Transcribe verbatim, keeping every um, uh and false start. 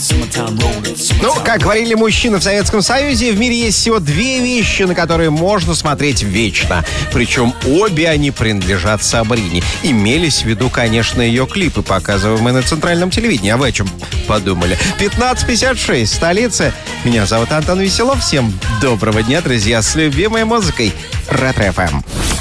Ну, как говорили мужчины в Советском Союзе, в мире есть всего две вещи, на которые можно смотреть вечно. Причем обе они принадлежат Сабрине. Имелись в виду, конечно, ее клипы, показываемые на центральном телевидении. А вы о чем подумали? пятнадцать пятьдесят шесть, столица. Меня зовут Антон Веселов. Всем доброго дня, друзья, с любимой музыкой Ретро эф эм.